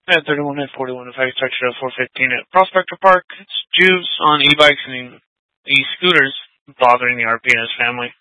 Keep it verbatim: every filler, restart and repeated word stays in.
At thirty-one, at forty-one, if I touch it at four fifteen at Prospector Park. It's Juice on e-bikes and e-scooters bothering the R P S family.